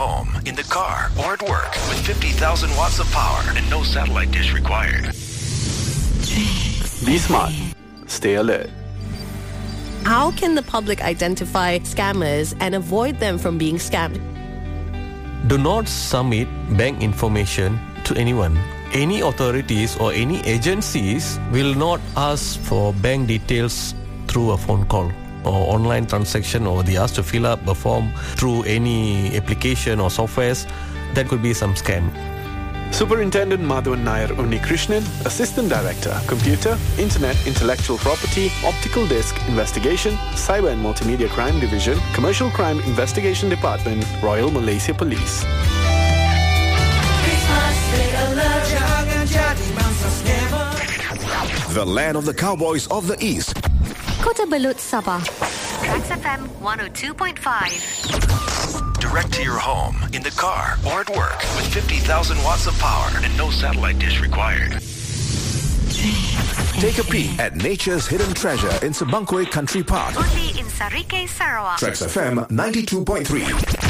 home, in the car, or at work with 50,000 watts of power and no satellite dish required. Be smart. Stay alert. How can the public identify scammers and avoid them from being scammed? Do not submit bank information to anyone. Any authorities or any agencies will not ask for bank details through a phone call or online transaction, or they ask to fill up a form through any application or softwares. That could be some scam. Superintendent Madhavan Nair Unnikrishnan, Assistant Director, Computer, Internet, Intellectual Property, Optical Disc Investigation, Cyber and Multimedia Crime Division, Commercial Crime Investigation Department, Royal Malaysia Police. The land of the cowboys of the East. Kota Belud, Sabah. Trax FM 102.5. Direct to your home, in the car, or at work with 50,000 watts of power and no satellite dish required. Take a peek at nature's hidden treasure in Sebangkoi Country Park. Only in Sarike, Sarawak. Trax FM 92.3.